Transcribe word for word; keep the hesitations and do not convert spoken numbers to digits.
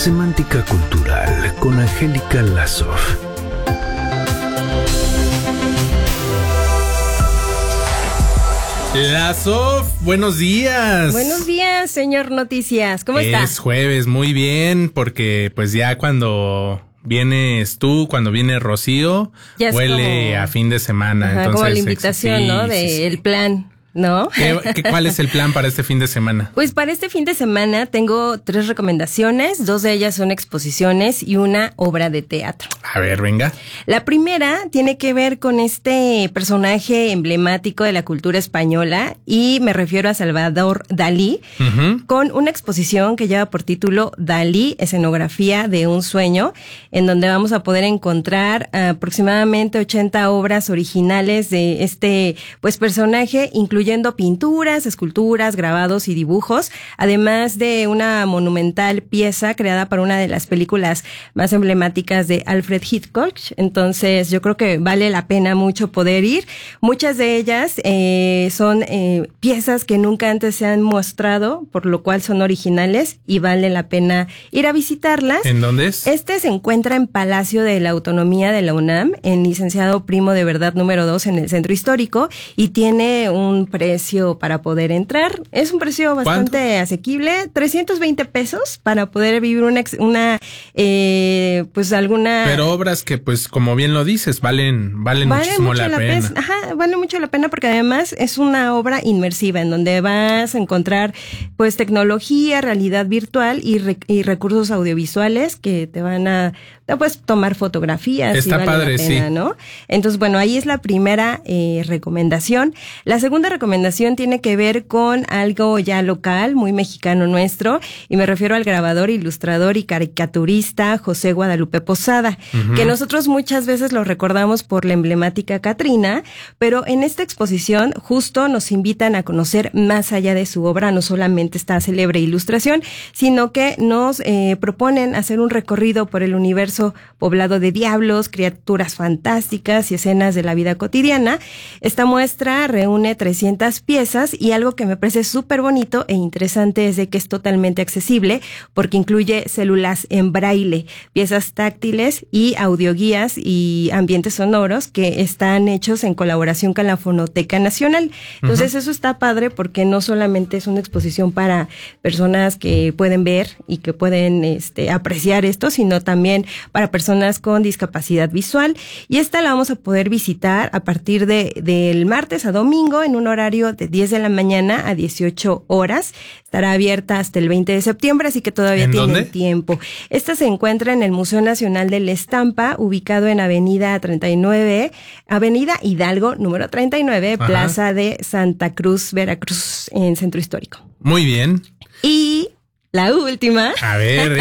Semántica Cultural con Angélica Lazoff. Lazoff, buenos días. Buenos días, señor Noticias. ¿Cómo es está? Es jueves, muy bien, porque pues ya cuando vienes tú, cuando viene Rocío, ya huele como a fin de semana. Ajá, entonces, como la invitación, sí, ¿no? Del sí, sí. plan. ¿No? ¿Qué, qué, ¿Cuál es el plan para este fin de semana? Pues para este fin de semana tengo tres recomendaciones, dos de ellas son exposiciones y una obra de teatro. A ver, venga. La primera tiene que ver con este personaje emblemático de la cultura española y me refiero a Salvador Dalí, uh-huh. con una exposición que lleva por título Dalí, escenografía de un sueño, en donde vamos a poder encontrar aproximadamente ochenta obras originales de este pues personaje, incluyendo incluyendo pinturas, esculturas, grabados y dibujos, además de una monumental pieza creada para una de las películas más emblemáticas de Alfred Hitchcock. Entonces, yo creo que vale la pena mucho poder ir. Muchas de ellas eh, son eh, piezas que nunca antes se han mostrado, por lo cual son originales y vale la pena ir a visitarlas. ¿En dónde es? Este se encuentra en Palacio de la Autonomía de la UNAM, en Licenciado Primo de Verdad número dos en el Centro Histórico, y tiene un precio para poder entrar. Es un precio bastante ¿Cuánto? asequible, trescientos veinte pesos para poder vivir una, una eh, pues alguna... Pero obras que pues como bien lo dices, valen, valen vale muchísimo mucho la, la pena. Pe- Ajá, vale mucho la pena porque además es una obra inmersiva en donde vas a encontrar pues tecnología, realidad virtual y, re- y recursos audiovisuales que te van a te puedes tomar fotografías. Está y vale padre, la pena, sí. ¿no? Entonces, bueno, ahí es la primera eh, recomendación. La segunda recomendación tiene que ver con algo ya local, muy mexicano nuestro, y me refiero al grabador, ilustrador y caricaturista José Guadalupe Posada, uh-huh. que nosotros muchas veces lo recordamos por la emblemática Catrina, pero en esta exposición justo nos invitan a conocer más allá de su obra, no solamente esta célebre ilustración, sino que nos eh, proponen hacer un recorrido por el universo poblado de diablos, criaturas fantásticas y escenas de la vida cotidiana. Esta muestra reúne trescientas piezas y algo que me parece súper bonito e interesante es de que es totalmente accesible porque incluye células en braille, piezas táctiles y audioguías y ambientes sonoros que están hechos en colaboración con la Fonoteca Nacional. Entonces uh-huh. eso está padre porque no solamente es una exposición para personas que pueden ver y que pueden este, apreciar esto, sino también para personas con discapacidad visual, y esta la vamos a poder visitar a partir de del martes a domingo en un horario de diez de la mañana a dieciocho horas. Estará abierta hasta el veinte de septiembre, así que todavía tienen dónde? tiempo. Esta se encuentra en el Museo Nacional de la Estampa, ubicado en Avenida treinta y nueve, Avenida Hidalgo, número treinta y nueve, Ajá. Plaza de Santa Cruz, Veracruz, en Centro Histórico. Muy bien. Y la última. A ver,